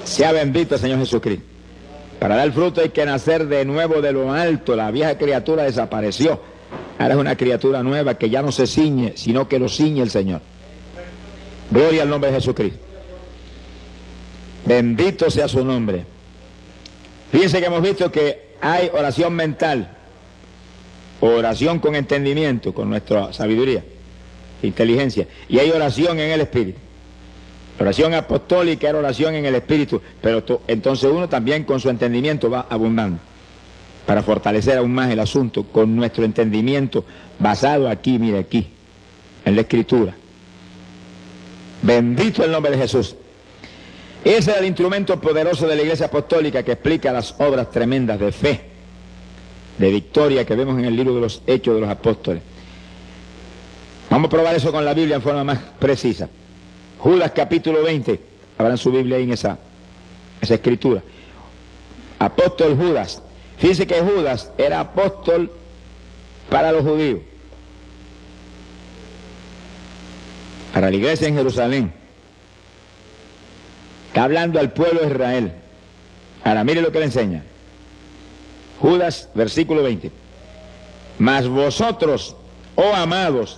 Sea bendito el Señor Jesucristo. Para dar fruto hay que nacer de nuevo de lo alto. La vieja criatura desapareció. Ahora es una criatura nueva que ya no se ciñe, sino que lo ciñe el Señor. Gloria al nombre de Jesucristo. Bendito sea su nombre. Fíjense que hemos visto que hay oración mental, oración con entendimiento, con nuestra sabiduría, inteligencia, y hay oración en el Espíritu. Oración apostólica era oración en el Espíritu, pero entonces uno también con su entendimiento va abundando para fortalecer aún más el asunto con nuestro entendimiento basado aquí, mire aquí, en la Escritura. Bendito el nombre de Jesús. Ese es el instrumento poderoso de la Iglesia Apostólica que explica las obras tremendas de fe, de victoria que vemos en el libro de los Hechos de los Apóstoles. Vamos a probar eso con la Biblia en forma más precisa. Judas capítulo 20, abran su Biblia ahí en esa escritura. Apóstol Judas. Fíjense que Judas era apóstol para los judíos, para la iglesia en Jerusalén. Está hablando al pueblo de Israel. Ahora mire lo que le enseña. Judas, versículo 20. Mas vosotros, oh amados,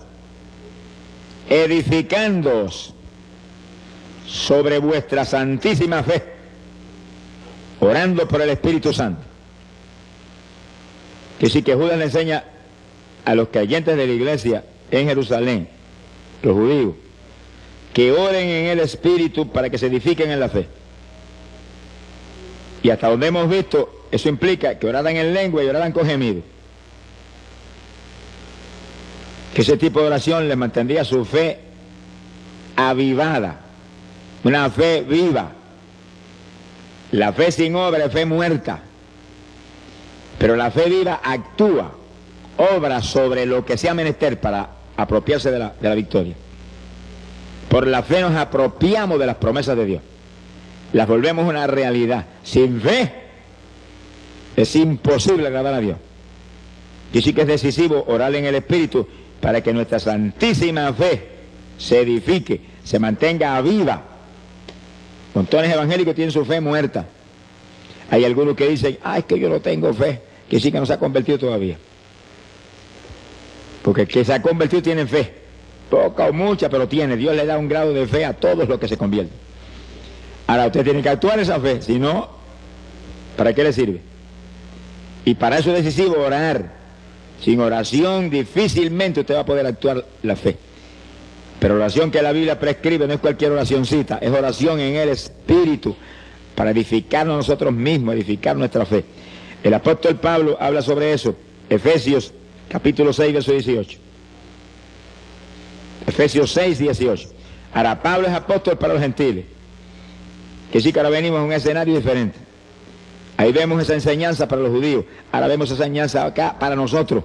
edificándoos sobre vuestra santísima fe, orando por el Espíritu Santo. Que sí que Judas le enseña a los creyentes de la iglesia en Jerusalén, los judíos, que oren en el Espíritu para que se edifiquen en la fe. Y hasta donde hemos visto, eso implica que oraran en lengua y oraran con gemido. Que ese tipo de oración les mantendría su fe avivada, una fe viva. La fe sin obra es fe muerta, pero la fe viva actúa, obra sobre lo que sea menester para apropiarse de la victoria. Por la fe nos apropiamos de las promesas de Dios, las volvemos una realidad. Sin fe es imposible agradar a Dios. Y sí que es decisivo orar en el Espíritu para que nuestra santísima fe se edifique, se mantenga viva. Montones evangélicos tienen su fe muerta. Hay algunos que dicen, es que yo no tengo fe, que sí que no se ha convertido todavía. Porque el que se ha convertido tiene fe, poca o mucha, pero tiene. Dios le da un grado de fe a todos los que se convierten. Ahora usted tiene que actuar esa fe, si no, ¿para qué le sirve? Y para eso es decisivo orar. Sin oración difícilmente usted va a poder actuar la fe. Pero oración que la Biblia prescribe no es cualquier oracioncita, es oración en el Espíritu para edificarnos nosotros mismos, edificar nuestra fe. El apóstol Pablo habla sobre eso, Efesios capítulo 6, verso 18. Efesios 6, 18. Ahora Pablo es apóstol para los gentiles, que sí que ahora venimos a un escenario diferente. Ahí vemos esa enseñanza para los judíos, ahora vemos esa enseñanza acá para nosotros.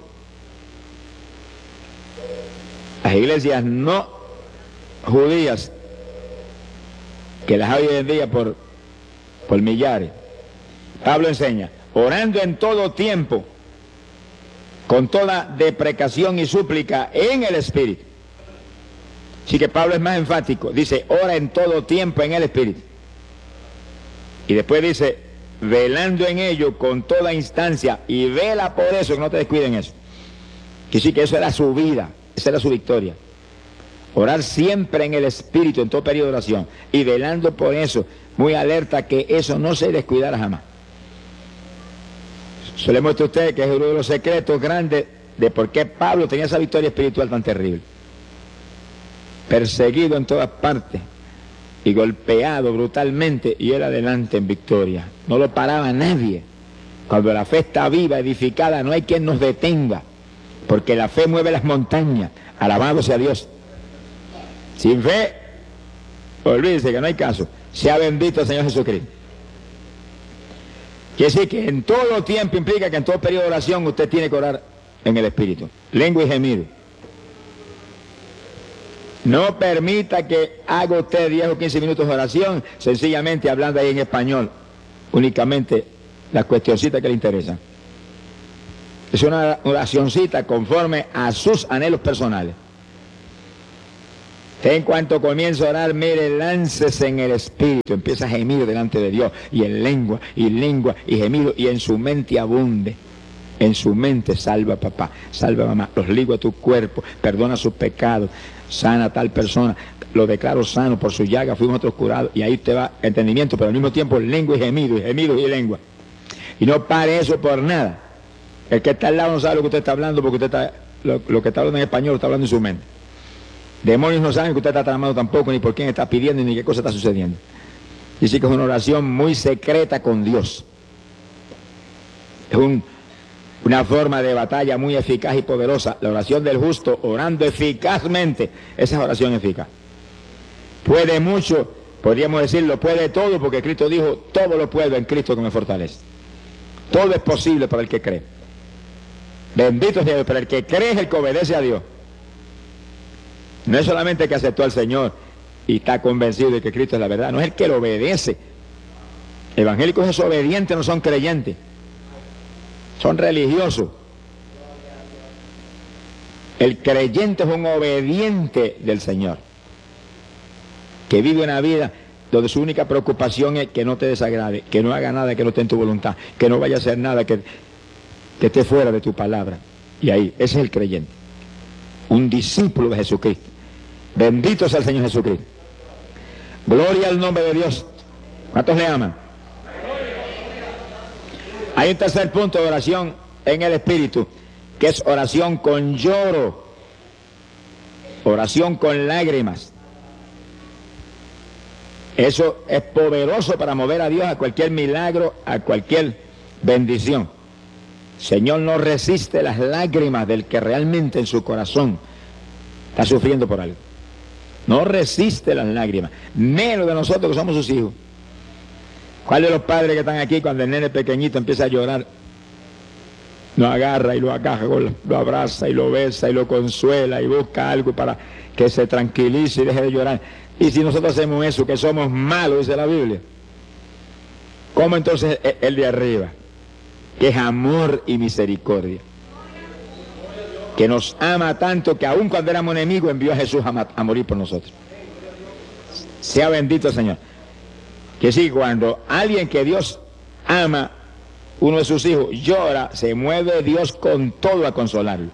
Las iglesias no judías, que las hay hoy en día por millares. Pablo enseña, orando en todo tiempo, con toda deprecación y súplica en el Espíritu. Así que Pablo es más enfático, dice, ora en todo tiempo en el Espíritu. Y después dice, velando en ello con toda instancia, y vela por eso, que no te descuiden eso. Que sí que eso era su vida, esa era su victoria. Orar siempre en el Espíritu, en todo periodo de oración, y velando por eso, muy alerta que eso no se descuidara jamás. Se le muestra a usted que es uno de los secretos grandes de por qué Pablo tenía esa victoria espiritual tan terrible. Perseguido en todas partes y golpeado brutalmente, y él adelante en victoria. No lo paraba nadie. Cuando la fe está viva, edificada, no hay quien nos detenga, porque la fe mueve las montañas. Alabado sea Dios. Sin fe, olvídense que no hay caso. Sea bendito el Señor Jesucristo. Quiere decir que en todo tiempo implica que en todo periodo de oración usted tiene que orar en el Espíritu, lengua y gemido. No permita que haga usted 10 o 15 minutos de oración sencillamente hablando ahí en español, únicamente las cuestioncitas que le interesan. Es una oracioncita conforme a sus anhelos personales. Usted en cuanto comienza a orar, mire, láncese en el Espíritu, empieza a gemir delante de Dios, y en lengua, y gemido, y en su mente abunde. En su mente, salva a papá, salva a mamá, los ligo a tu cuerpo, perdona sus pecados, sana a tal persona, lo declaro sano, por su llaga fuimos otros curados, y ahí te va entendimiento, pero al mismo tiempo lengua y gemido, y lengua. Y no pare eso por nada. El que está al lado no sabe lo que usted está hablando, porque usted está, lo que está hablando en español lo está hablando en su mente. Demonios no saben que usted está tramando tampoco, ni por quién está pidiendo, ni qué cosa está sucediendo. Y sí que es una oración muy secreta con Dios. Es una forma de batalla muy eficaz y poderosa. La oración del justo, orando eficazmente, esa es oración eficaz. Puede mucho, podríamos decirlo, puede todo, porque Cristo dijo, todo lo puedo en Cristo que me fortalece. Todo es posible para el que cree. Bendito sea Dios, pero el que cree es el que obedece a Dios. No es solamente el que aceptó al Señor y está convencido de que Cristo es la verdad, no es el que lo obedece. Evangélicos es obedientes, no son creyentes. Son religiosos. El creyente es un obediente del Señor, que vive una vida donde su única preocupación es que no te desagrade, que no haga nada que no esté en tu voluntad, que no vaya a hacer nada que esté fuera de tu palabra. Y ahí, ese es el creyente, un discípulo de Jesucristo. Bendito sea el Señor Jesucristo. Gloria al nombre de Dios. ¿Cuántos le aman? Hay un tercer punto de oración en el Espíritu, que es oración con lloro, oración con lágrimas. Eso es poderoso para mover a Dios a cualquier milagro, a cualquier bendición. Señor no resiste las lágrimas del que realmente en su corazón está sufriendo por algo. No resiste las lágrimas, menos de nosotros que somos sus hijos. ¿Cuál de los padres que están aquí cuando el nene pequeñito empieza a llorar, lo agarra y lo agaja, lo abraza y lo besa y lo consuela y busca algo para que se tranquilice y deje de llorar? Y si nosotros hacemos eso, que somos malos, dice la Biblia, ¿cómo entonces el de arriba, que es amor y misericordia, que nos ama tanto que aun cuando éramos enemigos envió a Jesús a morir por nosotros? Sea bendito el Señor. Que sí, cuando alguien que Dios ama, uno de sus hijos, llora, se mueve Dios con todo a consolarlo,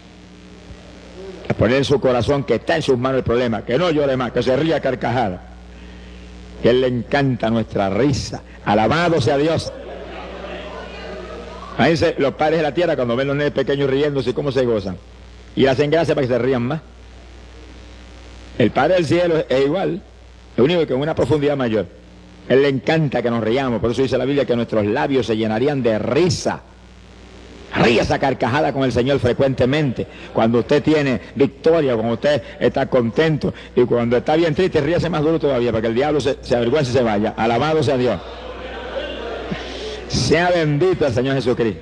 a poner en su corazón que está en sus manos el problema, que no llore más, que se ría a carcajada, que a Él le encanta nuestra risa. Alabado sea Dios. Fíjense, los padres de la tierra cuando ven los nenes pequeños riéndose, cómo se gozan, y le hacen gracia para que se rían más. El Padre del cielo es igual, lo único que en una profundidad mayor. Él le encanta que nos riamos, por eso dice la Biblia que nuestros labios se llenarían de risa. Ríase a carcajada con el Señor frecuentemente. Cuando usted tiene victoria, cuando usted está contento, y cuando está bien triste, ríase más duro todavía, para que el diablo se avergüence y se vaya. Alabado sea Dios. Sea bendito el Señor Jesucristo.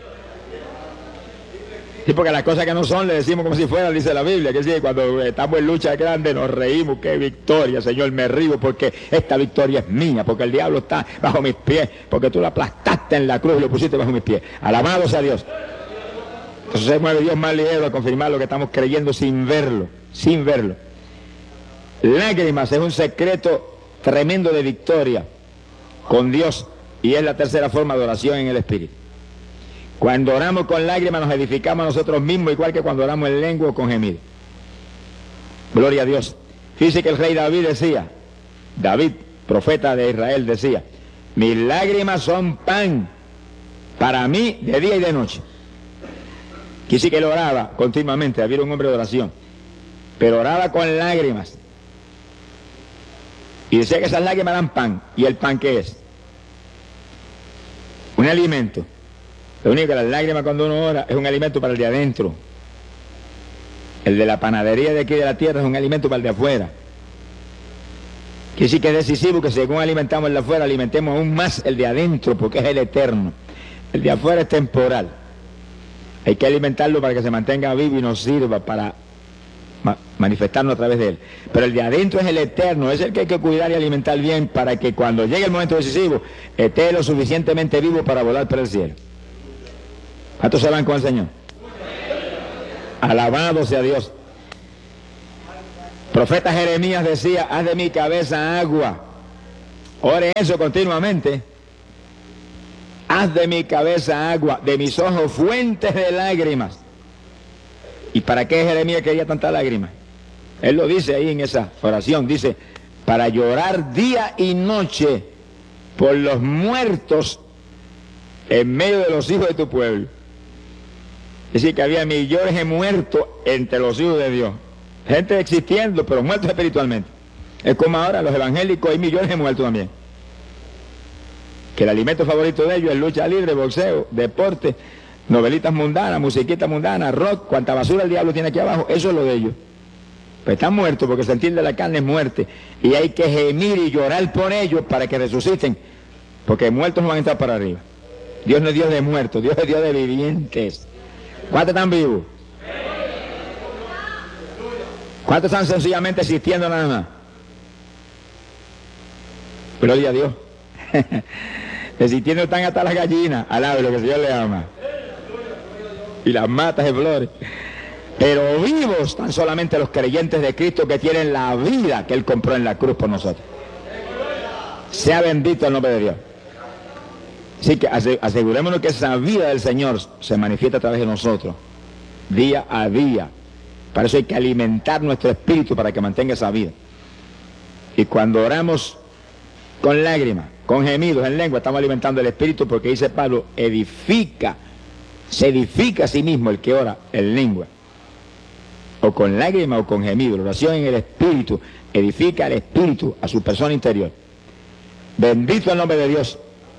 Sí, porque las cosas que no son le decimos como si fueran, dice la Biblia, que sí, cuando estamos en lucha grande nos reímos. ¡Qué victoria, Señor! Me río porque esta victoria es mía, porque el diablo está bajo mis pies, porque tú lo aplastaste en la cruz y lo pusiste bajo mis pies. Alabado sea Dios. Entonces se mueve Dios más ligero a confirmar lo que estamos creyendo sin verlo, sin verlo. Lágrimas es un secreto tremendo de victoria con Dios, y es la tercera forma de oración en el Espíritu. Cuando oramos con lágrimas nos edificamos a nosotros mismos, igual que cuando oramos en lengua o con gemido. Gloria a Dios. Fíjese que el rey David decía, David, profeta de Israel, decía, mis lágrimas son pan para mí de día y de noche. Quise que él oraba continuamente, David era un hombre de oración, pero oraba con lágrimas. Y decía que esas lágrimas eran pan. ¿Y el pan qué es? Un alimento. Lo único que las lágrimas cuando uno ora es un alimento para el de adentro. El de la panadería de aquí de la tierra es un alimento para el de afuera. Que sí que es decisivo que según alimentamos el de afuera, alimentemos aún más el de adentro, porque es el eterno. El de afuera es temporal. Hay que alimentarlo para que se mantenga vivo y nos sirva para manifestarnos a través de él. Pero el de adentro es el eterno, es el que hay que cuidar y alimentar bien para que cuando llegue el momento decisivo esté lo suficientemente vivo para volar por el cielo. ¿Cuántos se van con el Señor? Alabado sea Dios. Profeta Jeremías decía, haz de mi cabeza agua. Ore eso continuamente. Haz de mi cabeza agua, de mis ojos fuentes de lágrimas. ¿Y para qué Jeremías quería tantas lágrimas? Él lo dice ahí en esa oración, dice, para llorar día y noche por los muertos en medio de los hijos de tu pueblo. Es decir, que había millones de muertos entre los hijos de Dios. Gente existiendo, pero muertos espiritualmente. Es como ahora los evangélicos, hay millones de muertos también. Que el alimento favorito de ellos es lucha libre, boxeo, deporte, novelitas mundanas, musiquitas mundanas, rock, cuanta basura el diablo tiene aquí abajo, eso es lo de ellos. Pues están muertos porque el sentir de la carne es muerte. Y hay que gemir y llorar por ellos para que resuciten. Porque muertos no van a entrar para arriba. Dios no es Dios de muertos, Dios es Dios de vivientes. ¿Cuántos están vivos? ¿Cuántos están sencillamente existiendo nada más? Gloria a Dios. Existiendo están hasta las gallinas, alabe lo que el Señor le ama. Y las matas de flores. Pero vivos están solamente los creyentes de Cristo que tienen la vida que Él compró en la cruz por nosotros. Sea bendito el nombre de Dios. Así que asegurémonos que esa vida del Señor se manifiesta a través de nosotros, día a día. Para eso hay que alimentar nuestro espíritu para que mantenga esa vida. Y cuando oramos con lágrimas, con gemidos en lengua, estamos alimentando el espíritu, porque dice Pablo, se edifica a sí mismo el que ora en lengua. O con lágrimas o con gemidos. La oración en el espíritu edifica el espíritu a su persona interior. Bendito el nombre de Dios.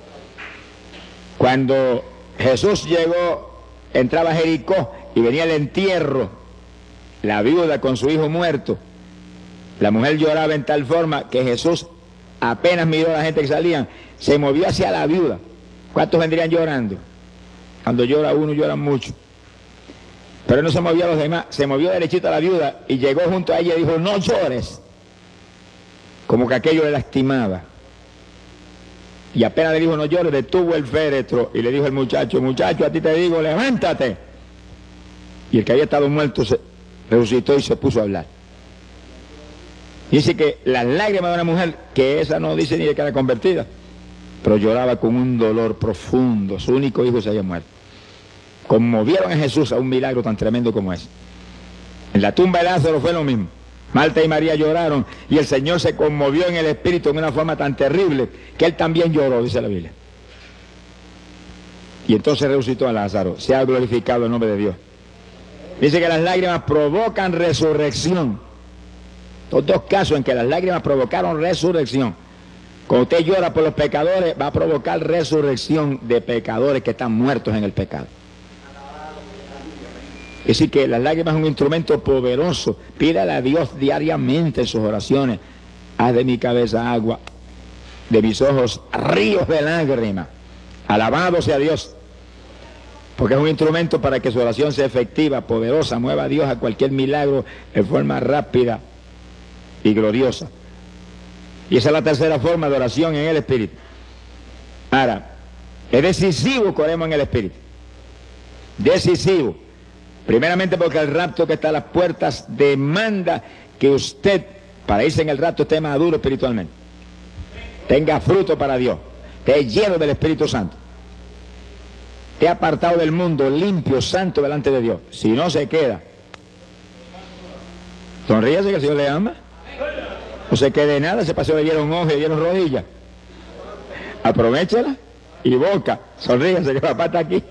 Cuando Jesús llegó, entraba a Jericó y venía el entierro, la viuda con su hijo muerto, la mujer lloraba en tal forma que Jesús apenas miró a la gente que salían, se movió hacia la viuda. ¿Cuántos vendrían llorando? Cuando llora uno, lloran mucho. Pero no se movió a los demás, se movió derechito a la viuda y llegó junto a ella y dijo, no llores. Como que aquello le lastimaba. Y apenas le dijo, no llores, detuvo el féretro y le dijo al muchacho, muchacho, a ti te digo, levántate. Y el que había estado muerto se resucitó y se puso a hablar. Dice que las lágrimas de una mujer, que esa no dice ni de que era convertida, pero lloraba con un dolor profundo, su único hijo se había muerto. Conmovieron a Jesús a un milagro tan tremendo como ese. En la tumba de Lázaro fue lo mismo. Marta y María lloraron y el Señor se conmovió en el espíritu de una forma tan terrible que Él también lloró, dice la Biblia. Y entonces resucitó a Lázaro. Se ha glorificado el nombre de Dios. Dice que las lágrimas provocan resurrección. Los dos casos en que las lágrimas provocaron resurrección. Cuando usted llora por los pecadores, va a provocar resurrección de pecadores que están muertos en el pecado. Es decir, que las lágrimas son un instrumento poderoso. Pídale a Dios diariamente en sus oraciones. Haz de mi cabeza agua, de mis ojos ríos de lágrimas. Alabado sea Dios. Porque es un instrumento para que su oración sea efectiva, poderosa, mueva a Dios a cualquier milagro en forma rápida y gloriosa. Y esa es la tercera forma de oración en el Espíritu. Ahora, es decisivo que oremos en el Espíritu. Decisivo. Primeramente porque el rapto que está a las puertas demanda que usted, para irse en el rapto, esté maduro espiritualmente. Tenga fruto para Dios. Esté lleno del Espíritu Santo. Esté apartado del mundo, limpio, santo delante de Dios. Si no se queda. Sonríase que el Señor le ama. No se quede nada, se pasó, le dieron ojos, le dieron rodillas. Aprovéchela y boca. Sonríase que papá está aquí.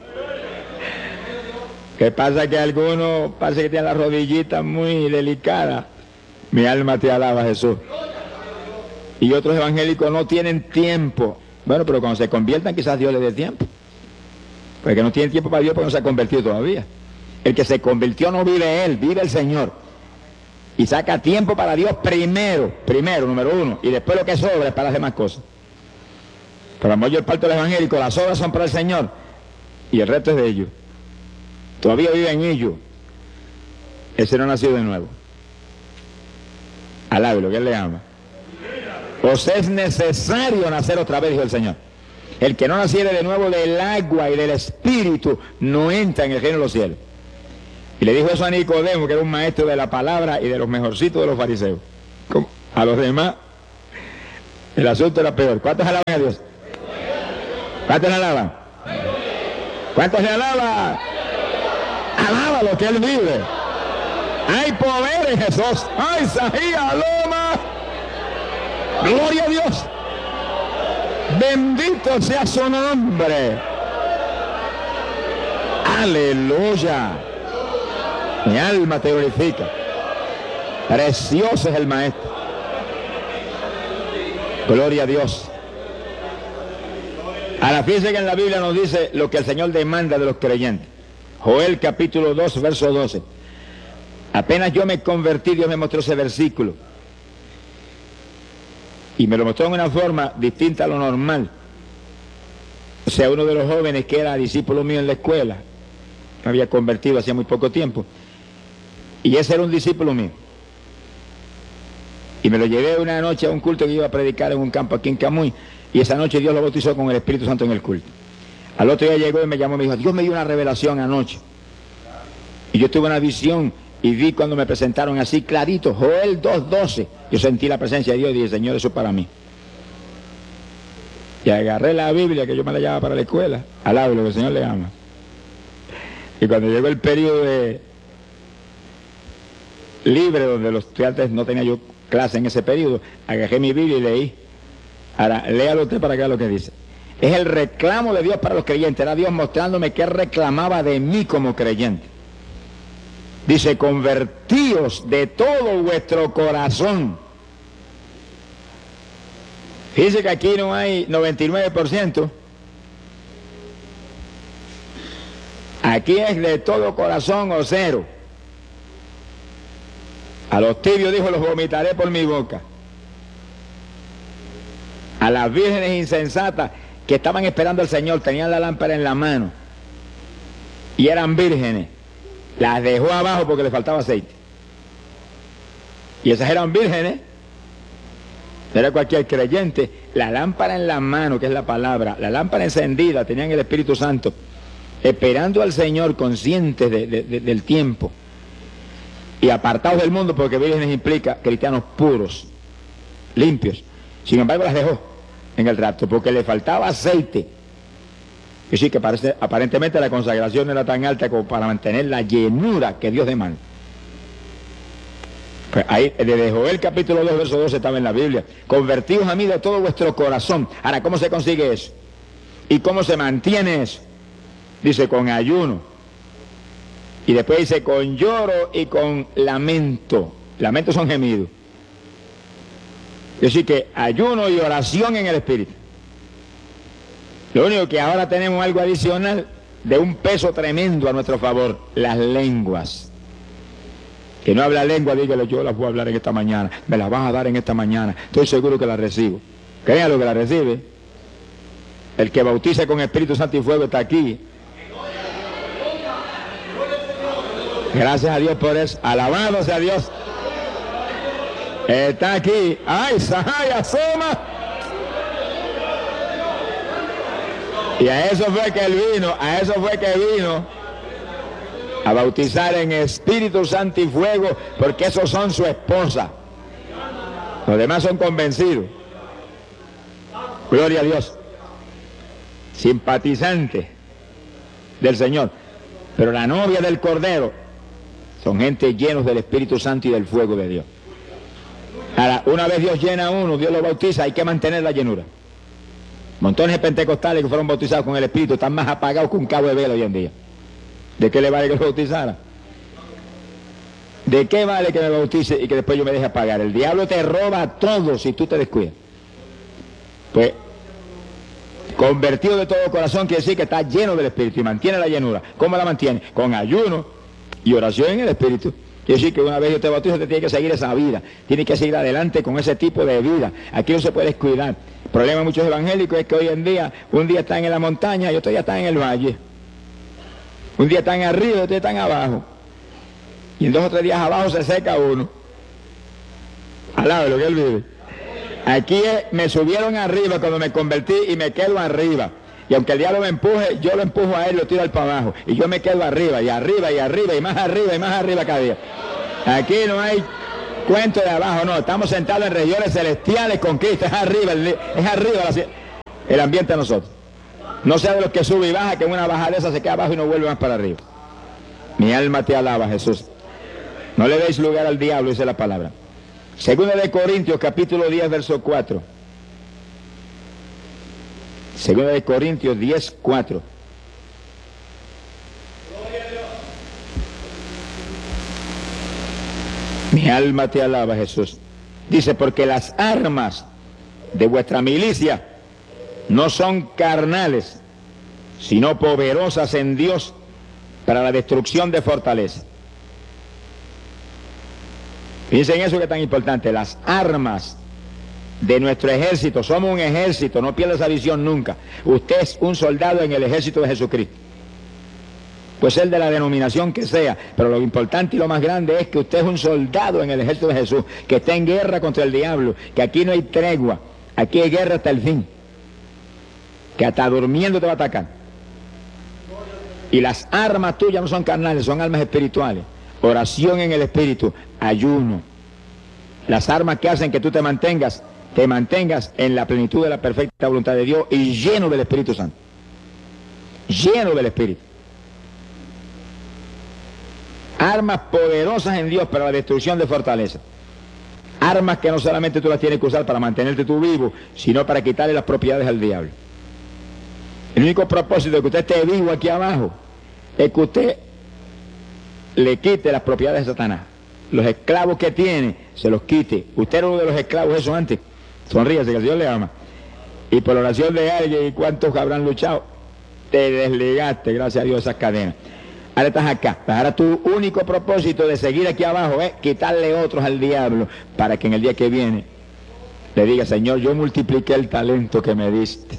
¿Qué pasa? Que algunos parece que tienen las rodillitas muy delicadas. Mi alma te alaba, Jesús. Y otros evangélicos no tienen tiempo. Bueno, pero cuando se conviertan quizás Dios les dé tiempo. Porque no tienen tiempo para Dios porque no se ha convertido todavía. El que se convirtió no vive Él, vive el Señor. Y saca tiempo para Dios primero, número uno. Y después lo que sobra es para las demás cosas. Pero la mayor parte de los evangélicos, las obras son para el Señor. Y el resto es de ellos. Todavía vive en ellos. Ese no ha nacido de nuevo. Alábelo, que Él le ama. Os es necesario nacer otra vez, dijo el Señor. El que no naciere de nuevo del agua y del Espíritu no entra en el reino de los cielos. Y le dijo eso a Nicodemo, que era un maestro de la palabra y de los mejorcitos de los fariseos. ¿Cómo? A los demás, el asunto era peor. ¿Cuántos alaban a Dios? ¿Cuántos le alaban? ¿Cuántos le alaban? Alábalo, que Él vive. Hay poder en Jesús. ¡Ay, Sahía, Loma! ¡Gloria a Dios! Bendito sea su nombre. ¡Aleluya! Mi alma te glorifica. Precioso es el Maestro. Gloria a Dios. Ahora fíjense que en la Biblia nos dice lo que el Señor demanda de los creyentes. Joel capítulo 2, verso 12. Apenas yo me convertí, Dios me mostró ese versículo. Y me lo mostró en una forma distinta a lo normal. O sea, uno de los jóvenes que era discípulo mío en la escuela, me había convertido hacía muy poco tiempo. Y ese era un discípulo mío. Y me lo llevé una noche a un culto que iba a predicar en un campo aquí en Camuy. Y esa noche Dios lo bautizó con el Espíritu Santo en el culto. Al otro día llegó y me llamó y me dijo, Dios me dio una revelación anoche. Y yo tuve una visión y vi cuando me presentaron así clarito, Joel 2:12. Yo sentí la presencia de Dios y dije, Señor, eso es para mí. Y agarré la Biblia, que yo me la llevaba para la escuela, al lado de lo que el Señor le ama. Y cuando llegó el periodo de libre, donde los estudiantes no tenía yo clase en ese periodo, agarré mi Biblia y leí. Ahora, léalo usted para que vea lo que dice. Es el reclamo de Dios para los creyentes. Era Dios mostrándome que Él reclamaba de mí como creyente. Dice, convertíos de todo vuestro corazón. Fíjense que aquí no hay 99%. Aquí es de todo corazón o cero. A los tibios dijo, los vomitaré por mi boca. A las vírgenes insensatas que estaban esperando al Señor, tenían la lámpara en la mano y eran vírgenes, las dejó abajo porque le faltaba aceite. Y esas eran vírgenes, no era cualquier creyente. La lámpara en la mano, que es la palabra, la lámpara encendida, tenían el Espíritu Santo, esperando al Señor, conscientes del tiempo y apartados del mundo, porque vírgenes implica cristianos puros, limpios. Sin embargo, las dejó en el rapto porque le faltaba aceite. Y sí, que aparentemente la consagración era tan alta como para mantener la llenura que Dios demanda. Pues ahí, desde Joel capítulo 2, verso 12 estaba en la Biblia. Convertíos a mí de todo vuestro corazón. Ahora, ¿cómo se consigue eso? ¿Y cómo se mantiene eso? Dice, con ayuno. Y después dice, con lloro y con lamento. Lamentos son gemidos. Es decir, que ayuno y oración en el Espíritu. Lo único que ahora tenemos algo adicional de un peso tremendo a nuestro favor, las lenguas. Que no habla lengua, dígale, yo las voy a hablar en esta mañana, me las vas a dar en esta mañana, estoy seguro que las recibo. Créalo que las recibe. El que bautiza con Espíritu Santo y fuego está aquí. Gracias a Dios por eso. Alabado sea Dios. Está aquí. ¡Ay, Sahai, asoma! Y a eso fue que Él vino, a bautizar en Espíritu Santo y fuego, porque esos son su esposa. Los demás son convencidos. Gloria a Dios. Simpatizantes del Señor. Pero la novia del Cordero son gente llenos del Espíritu Santo y del fuego de Dios. Ahora, una vez Dios llena a uno, Dios lo bautiza, hay que mantener la llenura. Montones de pentecostales que fueron bautizados con el Espíritu están más apagados que un cabo de vela hoy en día. ¿De qué le vale que lo bautizara? ¿De qué vale que me bautice y que después yo me deje apagar? El diablo te roba todo si tú te descuidas. Pues, convertido de todo corazón quiere decir que está lleno del Espíritu y mantiene la llenura. ¿Cómo la mantiene? Con ayuno y oración en el Espíritu. Quiere decir que una vez yo te bautizo, te tiene que seguir esa vida. Tiene que seguir adelante con ese tipo de vida. Aquí no se puede descuidar. El problema de muchos evangélicos es que hoy en día, un día están en la montaña y otro día están en el valle. Un día están arriba y otro día están abajo. Y en 2 o 3 días abajo se seca uno. Al lado de lo que Él vive. Aquí me subieron arriba cuando me convertí y me quedo arriba. Y aunque el diablo me empuje, yo lo empujo a él, lo tiro al para abajo. Y yo me quedo arriba, y arriba, y arriba, y más arriba, y más arriba cada día. Aquí no hay cuento de abajo, no. Estamos sentados en regiones celestiales con Cristo. Es arriba el ambiente de nosotros. No sea de los que sube y baja, que en una bajadeza se queda abajo y no vuelve más para arriba. Mi alma te alaba, Jesús. No le deis lugar al diablo, dice la palabra. Segunda de Corintios, capítulo 10, verso 4. Segunda de Corintios 10, 4. Mi alma te alaba, Jesús. Dice, porque las armas de vuestra milicia no son carnales, sino poderosas en Dios para la destrucción de fortalezas. Piensen eso que es tan importante. Las armas de nuestro ejército, somos un ejército, no pierda esa visión nunca. Usted es un soldado en el ejército de Jesucristo. Puede ser de la denominación que sea, pero lo importante y lo más grande es que usted es un soldado en el ejército de Jesús, que está en guerra contra el diablo, que aquí no hay tregua, aquí hay guerra hasta el fin, que hasta durmiendo te va a atacar. Y las armas tuyas no son carnales, son armas espirituales. Oración en el espíritu, ayuno. Las armas que hacen que tú te mantengas en la plenitud de la perfecta voluntad de Dios y lleno del Espíritu Santo. Lleno del Espíritu. Armas poderosas en Dios para la destrucción de fortalezas. Armas que no solamente tú las tienes que usar para mantenerte tú vivo, sino para quitarle las propiedades al diablo. El único propósito de que usted esté vivo aquí abajo es que usted le quite las propiedades de Satanás. Los esclavos que tiene, se los quite. Usted era uno de los esclavos, eso antes. Sonríase, que el Señor le ama. Y por la oración de alguien, ¿y cuántos habrán luchado? Te desligaste, gracias a Dios, esas cadenas. Ahora estás acá. Ahora tu único propósito de seguir aquí abajo es quitarle otros al diablo, para que en el día que viene le diga, Señor, yo multipliqué el talento que me diste.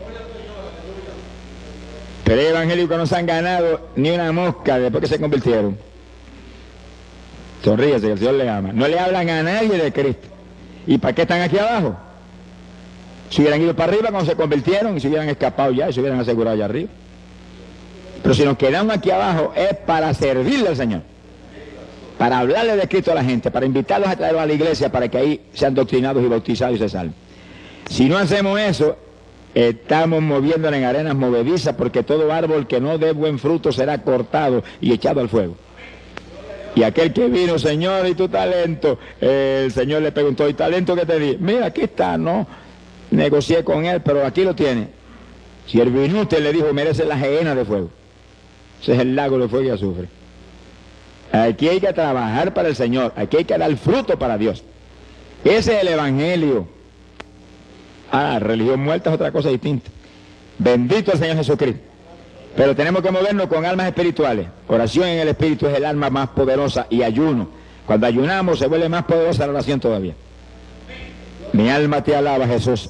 Pero hay evangélicos que no se han ganado ni una mosca después que se convirtieron. Sonríese, que el Señor le ama. No le hablan a nadie de Cristo. ¿Y para qué están aquí abajo? Si hubieran ido para arriba cuando se convirtieron, y se hubieran escapado ya, y se hubieran asegurado allá arriba. Pero si nos quedamos aquí abajo es para servirle al Señor, para hablarle de Cristo a la gente, para invitarlos a traerlos a la iglesia, para que ahí sean doctrinados y bautizados y se salven. Si no hacemos eso, estamos moviéndonos en arenas movedizas, porque todo árbol que no dé buen fruto será cortado y echado al fuego. Y aquel que vino, Señor, ¿y tu talento? El Señor le preguntó, ¿y talento que te di? Mira, aquí está, no negocié con él, pero aquí lo tiene. Si el vinute le dijo, merece la gehenna de fuego. Ese es el lago de fuego y azufre. Aquí hay que trabajar para el Señor, aquí hay que dar fruto para Dios. Ese es el evangelio. Religión muerta es otra cosa distinta. Bendito el Señor Jesucristo. Pero tenemos que movernos con almas espirituales. Oración en el espíritu es el alma más poderosa, y ayuno. Cuando ayunamos se vuelve más poderosa la oración todavía. Mi alma te alaba, Jesús.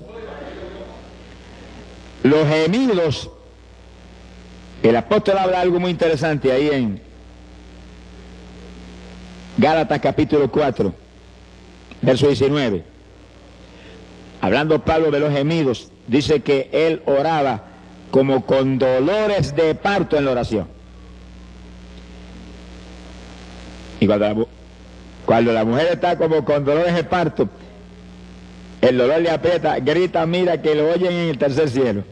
Los gemidos. El apóstol habla algo muy interesante ahí en Gálatas capítulo 4, verso 19. Hablando Pablo de los gemidos, dice que él oraba como con dolores de parto en la oración. Y cuando la mujer está como con dolores de parto, el dolor le aprieta, grita, mira que lo oyen en el tercer cielo.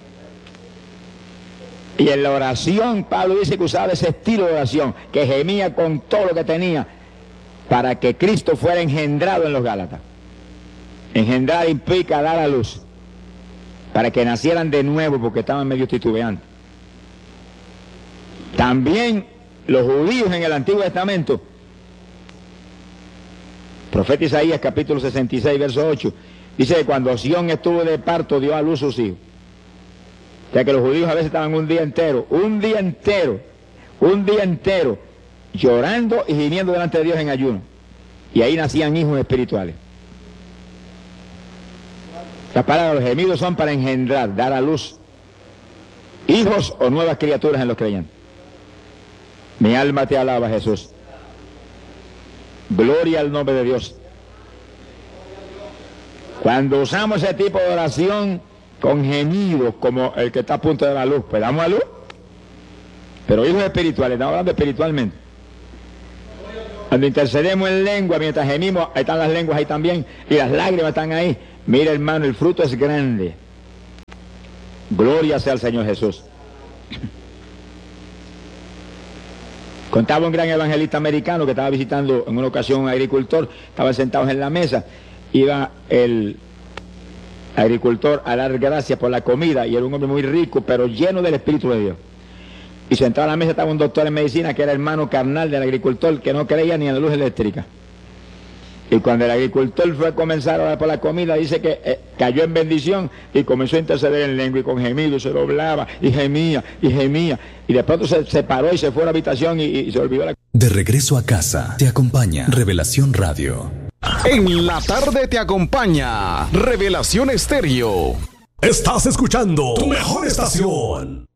Y en la oración, Pablo dice que usaba ese estilo de oración, que gemía con todo lo que tenía, para que Cristo fuera engendrado en los Gálatas. Engendrar implica dar a luz, para que nacieran de nuevo, porque estaban medio titubeantes. También los judíos en el Antiguo Testamento, profeta Isaías capítulo 66, verso 8, dice que cuando Sión estuvo de parto, dio a luz sus hijos. O sea que los judíos a veces estaban un día entero, llorando y gimiendo delante de Dios en ayuno. Y ahí nacían hijos espirituales. Las palabras, los gemidos son para engendrar, dar a luz hijos o nuevas criaturas en los creyentes. Mi alma te alaba, Jesús. Gloria al nombre de Dios. Cuando usamos ese tipo de oración, con gemidos como el que está a punto de la luz. Pues damos a luz. Pero hijos espirituales, estamos hablando espiritualmente. Cuando intercedemos en lengua, mientras gemimos, ahí están las lenguas ahí también, y las lágrimas están ahí. Mira, hermano, el fruto es grande. Gloria sea al Señor Jesús. Contaba un gran evangelista americano que estaba visitando en una ocasión un agricultor, estaban sentados en la mesa, iba el agricultor a dar gracias por la comida, y era un hombre muy rico, pero lleno del Espíritu de Dios. Y sentado a la mesa estaba un doctor en medicina que era hermano carnal del agricultor, que no creía ni en la luz eléctrica. Y cuando el agricultor fue a comenzar a orar por la comida, dice que cayó en bendición y comenzó a interceder en lengua y con gemido, se doblaba y gemía y gemía. Y de pronto se paró y se fue a la habitación y se olvidó la... De regreso a casa, te acompaña Revelación Radio. En la tarde te acompaña Revelación Estéreo. Estás escuchando tu mejor estación.